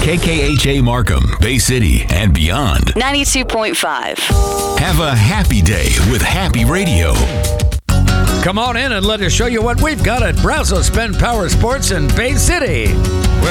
KKHA Markham, Bay City, and beyond. 92.5. Have a happy day with Happy Radio. Come on in and let us show you what we've got at Brazo Spend Power Sports in Bay City.